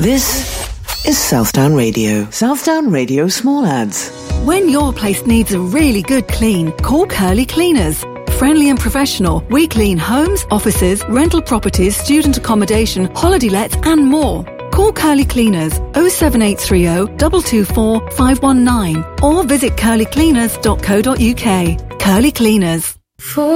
This is Southdown Radio. Southdown Radio Small Ads. When your place needs a really good clean, call Curly Cleaners. Friendly and professional, we clean homes, offices, rental properties, student accommodation, holiday lets and more. Call Curly Cleaners 07830 224 519 or visit curlycleaners.co.uk. Curly Cleaners.